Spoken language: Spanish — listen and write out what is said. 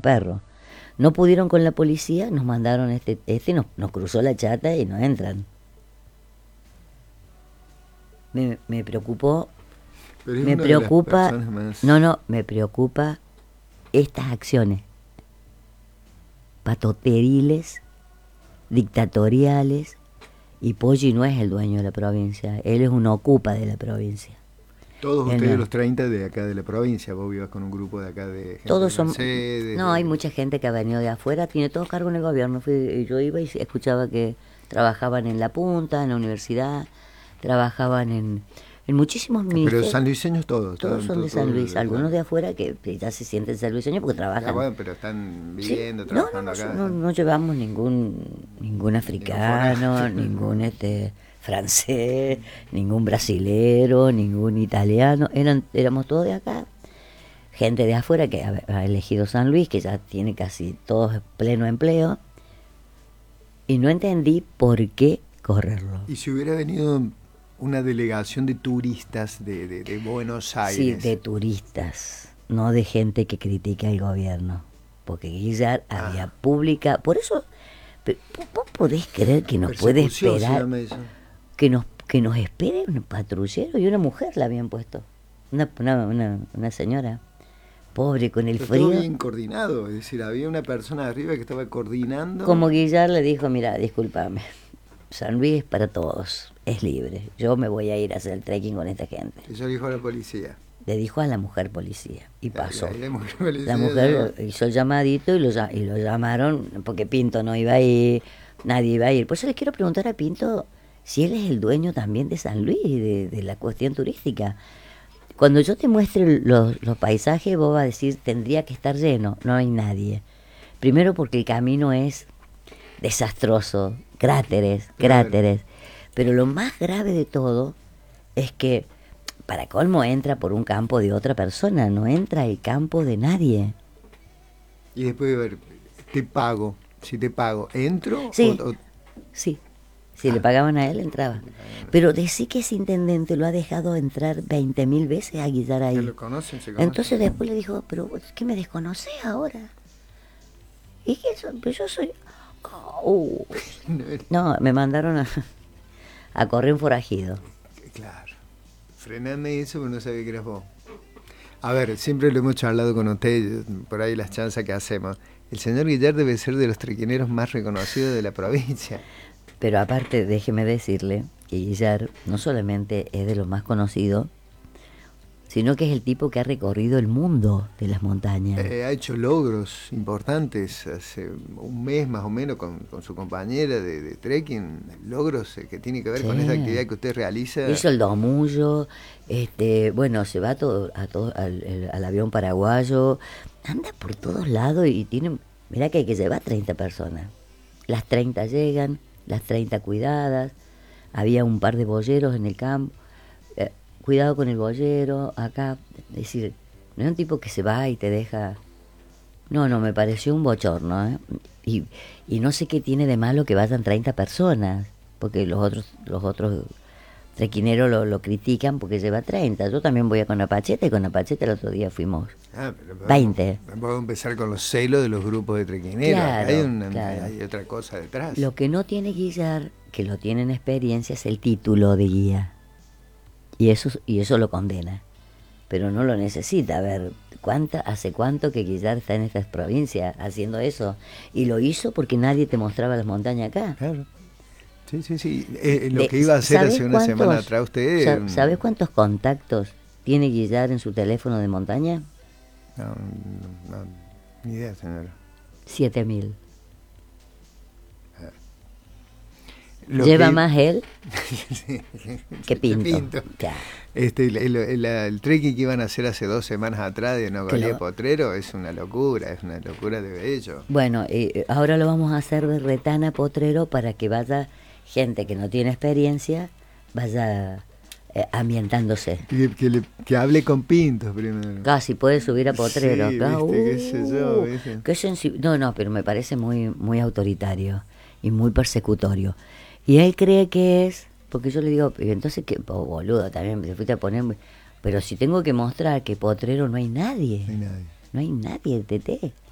perros. No pudieron con la policía, nos mandaron nos cruzó la chata y no entran. Me preocupó, Pero es me una de las preocupa, personas más... me preocupa estas acciones patoteriles, dictatoriales, y Poggi no es el dueño de la provincia, él es un ocupa de la provincia. Todos Él ustedes, no. los 30 de acá de la provincia, vos vivas con un grupo de acá de gente Todos de son, Mercedes, no, hay mucha gente que ha venido de afuera, tiene todo cargo en el gobierno. Yo iba y escuchaba que trabajaban en la Punta, en la universidad, trabajaban en muchísimos Pero ministerios. sanluiseños todos. Todos son de San Luis, algunos de afuera que ya se sienten sanluiseños porque trabajan. Ya, bueno, pero están viviendo, ¿Sí? trabajando acá. No llevamos ningún africano, ningún francés, ningún brasilero, ningún italiano, éramos todos de acá. Gente de afuera que ha elegido San Luis, que ya tiene casi todos pleno empleo, y no entendí por qué correrlo. ¿Y si hubiera venido una delegación de turistas de Buenos Aires? Sí, de turistas, no de gente que critica al gobierno, porque Guillar había pública, por eso, ¿vos podés creer que nos puede esperar, que nos espere un patrullero y una mujer la habían puesto, una señora? Pobre, con el frío. Todo bien coordinado, es decir, había una persona arriba que estaba coordinando. Como Guillar le dijo, mira, discúlpame, San Luis es para todos, es libre, yo me voy a ir a hacer el trekking con esta gente. Eso le dijo a la policía. Le dijo a la mujer policía, y pasó. La mujer hizo el llamadito y lo llamaron, porque Pinto no iba a ir, nadie iba a ir. Por eso les quiero preguntar a Pinto si él es el dueño también de San Luis, de la cuestión turística. Cuando yo te muestre los paisajes, vos vas a decir, tendría que estar lleno. No hay nadie. Primero porque el camino es desastroso, cráteres. Pero lo más grave de todo es que, para colmo, entra por un campo de otra persona, no entra el campo de nadie. Y después, a ver, te pago. Si te pago, ¿entro? Sí, sí. Si le pagaban a él, entraba. Pero decir que ese intendente lo ha dejado entrar 20.000 veces a Guillar ahí. ¿Lo conocen? ¿Se conocen? Entonces después le dijo, pero ¿qué me desconoces ahora? ¿Y qué eso? Pues yo soy... No, me mandaron a correr un forajido. Claro. Frename eso, pero no sabía que eras vos. A ver, siempre lo hemos charlado con usted, por ahí las chanzas que hacemos. El señor Guillar debe ser de los trequineros más reconocidos de la provincia. Pero aparte, déjeme decirle que Guillar no solamente es de los más conocidos, sino que es el tipo que ha recorrido el mundo de las montañas. Ha hecho logros importantes hace un mes más o menos con su compañera de trekking, logros que tienen que ver con esa actividad que usted realiza. Hizo el domullo, bueno, se va al avión paraguayo, anda por todos lados y tiene, mirá que hay que llevar 30 personas. Las 30 llegan, las 30 cuidadas, había un par de boyeros en el campo, cuidado con el boyero, acá, es decir, no es un tipo que se va y te deja, no, me pareció un bochorno, ¿eh? Y no sé qué tiene de malo que vayan 30 personas, porque los otros trequineros lo critican porque lleva 30, yo también voy a con Apacheta, y con Apacheta el otro día fuimos 20. Vamos a empezar con los celos de los grupos de trequineros. Claro, hay otra cosa detrás. Lo que no tiene Guillar, que lo tiene en experiencia, es el título de guía. Y eso lo condena. Pero no lo necesita. A ver, ¿hace cuánto que Guillar está en estas provincias haciendo eso? Y lo hizo porque nadie te mostraba las montañas acá. Claro. Sí. Lo que iba a hacer hace una semana atrás usted... ¿Sabes cuántos contactos tiene Guillar en su teléfono de montaña? No, ni idea, señora. 7.000. Lleva más él que Pinto. Ya. El trekking que iban a hacer hace 2 semanas atrás de Nogolía Potrero es una locura de bello. Bueno, ahora lo vamos a hacer de Retana Potrero para que vaya gente que no tiene experiencia, vaya ambientándose. Que hable con Pinto primero. Casi puede subir a Potrero. Sí, qué sé yo, ¿viste? Qué no, pero me parece muy, muy autoritario y muy persecutorio. Y él cree que es, porque yo le digo, entonces, boludo, también me fuiste a poner, pero si tengo que mostrar que Potrero no hay nadie. No hay nadie. Tete.